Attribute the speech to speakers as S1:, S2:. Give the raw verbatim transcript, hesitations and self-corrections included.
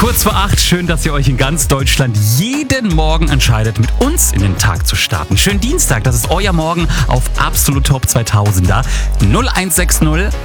S1: Kurz vor acht, schön, dass ihr euch in ganz Deutschland jeden Morgen entscheidet, mit uns in den Tag zu starten. Schönen Dienstag, das ist euer Morgen auf Absolut Top zweitausender. null eins sechs null